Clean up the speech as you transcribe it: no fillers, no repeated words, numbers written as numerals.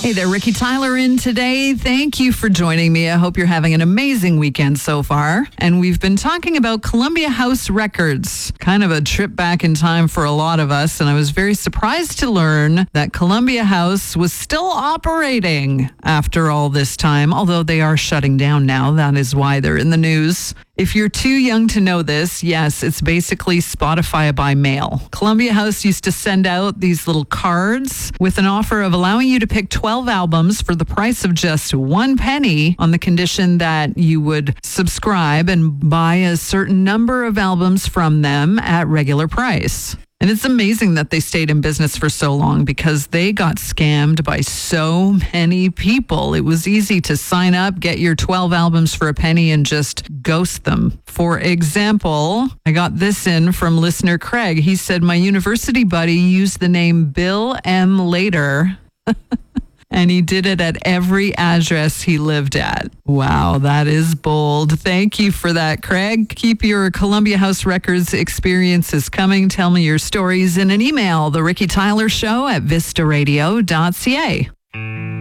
Hey there, Ricky Tyler in today. Thank you for joining me. I hope you're having an amazing weekend so far. And we've been talking about Columbia House Records, kind of a trip back in time for a lot of us. And I was very surprised to learn that Columbia House was still operating after all this time, although they are shutting down now. That is why they're in the news. If you're too young to know this, yes, it's basically Spotify by mail. Columbia House used to send out these little cards with an offer of allowing you to pick 12 albums for the price of just 1 penny on the condition that you would subscribe and buy a certain number of albums from them at regular price. And it's amazing that they stayed in business for so long because they got scammed by so many people. It was easy to sign up, get your 12 albums for a penny, and just ghost them. For example, I got this in from listener Craig. He said, my university buddy used the name Bill M. Later. And he did it at every address he lived at. Wow, that is bold. Thank you for that, Craig. Keep your Columbia House Records experiences coming. Tell me your stories in an email, The Ricky Tyler Show at vistaradio.ca.